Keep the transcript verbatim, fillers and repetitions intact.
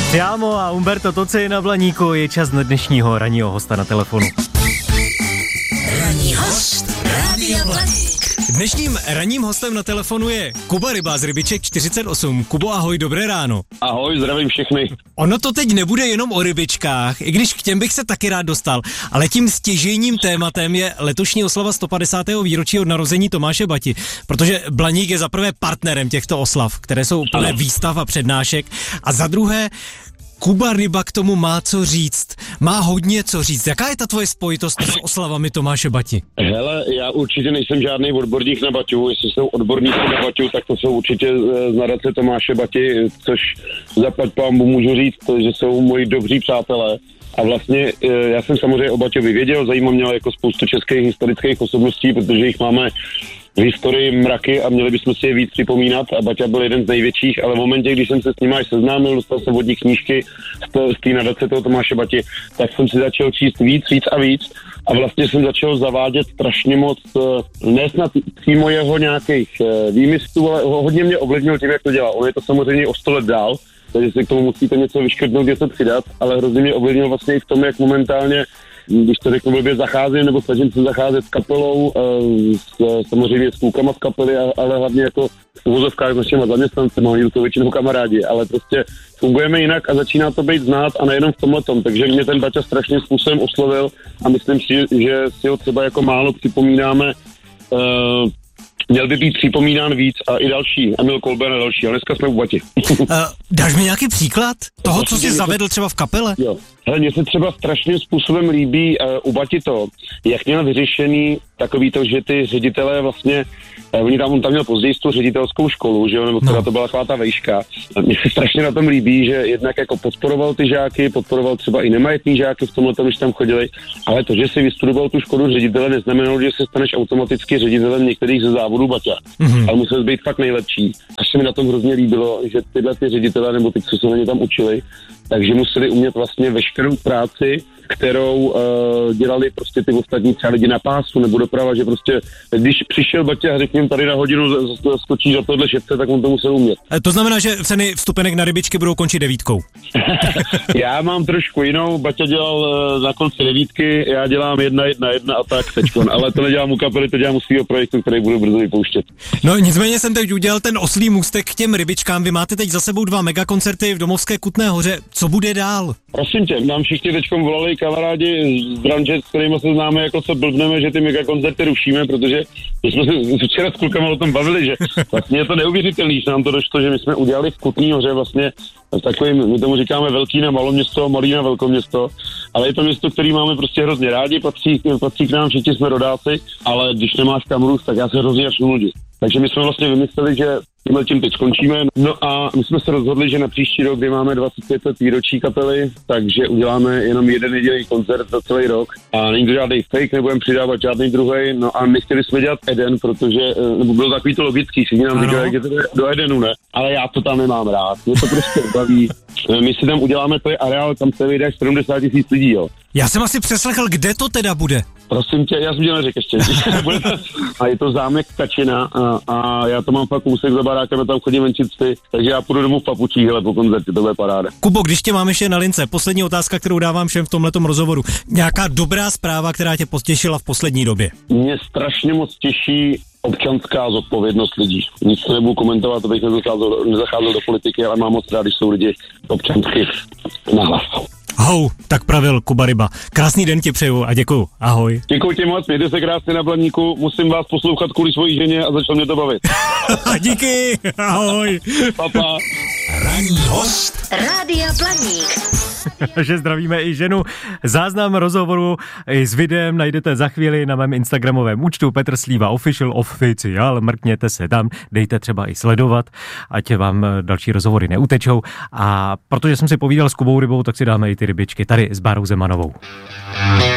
Tiamo a Umberto Tocci na Blaníku, je čas na dnešního ranního hosta na telefonu. Ranní host Rádia Blaník. Dnešním ranním hostem na telefonu je Kuba Ryba z Rybiček čtyřicet osm. Kubo, ahoj, dobré ráno. Ahoj, zdravím všechny. Ono to teď nebude jenom o rybičkách, i když k těm bych se taky rád dostal, ale tím stěžejním tématem je letošní oslava sto padesátého výročí od narození Tomáše Bati, protože Blaník je za prvé partnerem těchto oslav, které jsou plné výstav a přednášek, a za druhé Kuba Ryba k tomu má co říct. Má hodně co říct. Jaká je ta tvoje spojitost s oslavami Tomáše Bati? Hele, já určitě nejsem žádný odborník na Baťu. Jestli jsou odborníci na Baťu, tak to jsou určitě z nadace Tomáše Bati, což zaplať pánbu můžu říct, že jsou moji dobří přátelé. A vlastně já jsem samozřejmě o Baťovi věděl, zajímá mě jako spoustu českých historických osobností, protože jich máme v historii mraky a měli bychom si je víc připomínat, a Baťa byl jeden z největších, ale v momentě, když jsem se s ním až seznámil, dostal jsem od nich knížky z té nadace toho Tomáše Bati, tak jsem si začal číst víc, víc a víc a vlastně jsem začal zavádět strašně moc, ne snad přímo jeho nějakých výmyslů, ale hodně mě ovlivnil tím, jak to dělá. On je to samozřejmě o sto let dál, takže si k tomu musíte něco vyškrtnout, něco přidat, ale hrozně mě ovlivnil vlastně i v tom, jak momentálně, když to řeknu blbě, zacházím, nebo snažím se zacházet s kapelou, s, samozřejmě s klukama z kapely, ale hlavně jako v uvozovkách s našimi zaměstnanci, oni to většinou kamarádi, ale prostě fungujeme jinak a začíná to být znát a nejenom v tomhletom, takže mě ten Baťa strašným způsobem oslovil a myslím si, že si ho třeba jako málo připomínáme. Uh, Měl by být připomínán víc a i další, Emil Kolben a další, ale dneska jsme u Bati. Uh, dáš mi nějaký příklad toho, co jsi zavedl třeba v kapele? Jo. Hele, mně se třeba strašným způsobem líbí uh, u Bati to, jak měl vyřešený takový to, že ty ředitelé vlastně, uh, oni tam, on tam měl později tu ředitelskou školu, že jo, nebo která to byla taková ta vejška. Mně se strašně na tom líbí, že jednak jako podporoval ty žáky, podporoval třeba i nemajetný žáky v tomhle, když tam chodili, ale to, že si vystudoval tu školu ředitele, neznamenalo, že se staneš automaticky ředitelem některých ze závodů Baťa, mm-hmm. ale musel být fakt nejlepší. A se mi na tom hrozně líbilo, že tyhle ty ředitele, nebo ty, co se na ně tam učili, takže museli umět vlastně veškerou práci, kterou uh, dělali prostě ty ostatní třeba lidi na pásu nebo doprava, že prostě, když přišel Baťa a řekněme tady na hodinu skočí za tohle šepce, tak on to musel umět. To znamená, že ceny vstupenek na rybičky budou končit devítkou. Já mám trošku jinou, Baťa dělal uh, na konci devítky, já dělám jedna, jedna, jedna a tak teďkon, ale to nedělám u kapely, to dělám u svého projektu, který budu brzo vypouštět. No nicméně jsem teď udělal ten oslý můstek k těm rybičkám, vy máte teď za sebou dva megakoncerty v Domovské Kutné Hoře, co bude dál? Prosím tě, nám všichni teďkom volali kamarádi z branže, s kterými se známe, jako co blbneme, že ty megakoncerty rušíme, protože my jsme se včera s klukama o tom bavili, že vlastně je to neuvěřitelný, že nám to došlo, že my jsme udělali v Kutný Hoře vlastně takovým, my tomu říkáme velký na maloměsto, malý na velkoměsto, ale je to město, který máme prostě hrozně rádi, patří, patří k nám, všichni jsme rodáci, ale když nemáš kam růst, tak já se hrozně až nudit. Takže my jsme vlastně vymysleli, že tímhle tím teď skončíme. No a my jsme se rozhodli, že na příští rok, kdy máme dvacet pět let výročí kapely, takže uděláme jenom jeden jediný koncert za celý rok. A není to žádný fake, nebudeme přidávat žádný druhý. No a my chtěli jsme dělat Eden, protože, nebo bylo takový to logický, všichni nám říkali, že to jde do Edenu, ne? Ale já to tam nemám rád, mě to prostě baví. My si tam uděláme, to je areál, tam se vyjde až sedmdesát tisíc lidí, jo. Já jsem asi přeslechl, kde to teda bude. Prosím tě, já jsem tě neřekl ještě. A je to zámek Kačina a, a já to mám fakt kousek za barákem, tam chodím venčit ty, takže já půjdu domů v papučích, hele, po koncertě, to bude paráda. Kubo, když tě mám ještě na lince, poslední otázka, kterou dávám všem v tomhletom rozhovoru. Nějaká dobrá zpráva, která tě potěšila v poslední době? Mě strašně moc těší občanská zodpovědnost lidí. Nic to nebudu komentovat, abych nezacházel, nezacházel do politiky, ale mám moc rád, když jsou lidi občansky nahlas. Hou, tak pravil Kuba Ryba. Krásný den ti přeju a děkuju. Ahoj. Děkuji ti moc, mějte se krásně na Blaníku, musím vás poslouchat kvůli svojí ženě a začal mě to bavit. Díky, ahoj. Papa. Ranní host Rádia Blaník. Že zdravíme i ženu. Záznam rozhovoru i s videem najdete za chvíli na mém instagramovém účtu Petr Slíva Official Official. Mrkněte se tam, dejte třeba i sledovat, ať vám další rozhovory neutečou. A protože jsem si povídal s Kubou Rybou, tak si dáme i ty rybičky tady s Bárou Zemanovou.